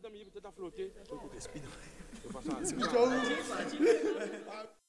dame, il peut-être à flotter. Speed. De façon à-